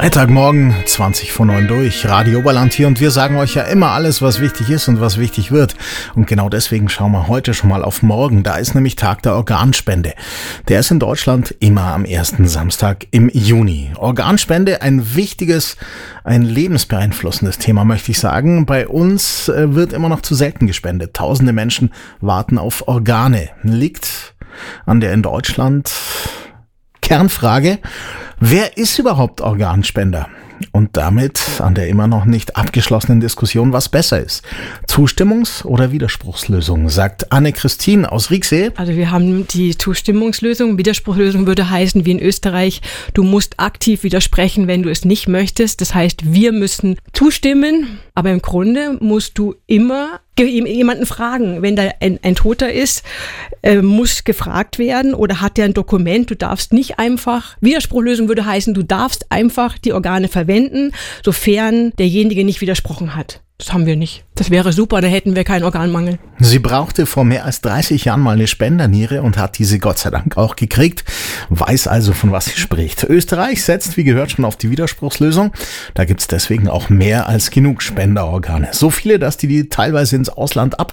Freitagmorgen, 20 vor 9 durch, Radio Oberland hier und wir sagen euch ja immer alles, was wichtig ist und was wichtig wird. Und genau deswegen schauen wir heute schon mal auf morgen. Da ist nämlich Tag der Organspende. Der ist in Deutschland immer am ersten Samstag im Juni. Organspende, ein wichtiges, ein lebensbeeinflussendes Thema, möchte ich sagen. Bei uns wird immer noch zu selten gespendet. Tausende Menschen warten auf Organe. Liegt an der in Deutschland Kernfrage: Wer ist überhaupt Organspender? Und damit an der immer noch nicht abgeschlossenen Diskussion, was besser ist. Zustimmungs- oder Widerspruchslösung, sagt Anne-Christine aus Rieksee. Also wir haben die Zustimmungslösung. Widerspruchslösung würde heißen, wie in Österreich, du musst aktiv widersprechen, wenn du es nicht möchtest. Das heißt, wir müssen zustimmen, aber im Grunde musst du immer jemanden fragen. Wenn da ein Toter ist, muss gefragt werden oder hat der ein Dokument. Du darfst nicht einfach, Widerspruchslösung würde heißen, du darfst einfach die Organe verwenden, sofern derjenige nicht widersprochen hat. Das haben wir nicht. Das wäre super, da hätten wir keinen Organmangel. Sie brauchte vor mehr als 30 Jahren mal eine Spenderniere und hat diese Gott sei Dank auch gekriegt. Weiß also, von was sie spricht. Österreich setzt, wie gehört, schon auf die Widerspruchslösung. Da gibt's deswegen auch mehr als genug Spenderorgane. So viele, dass die teilweise ins Ausland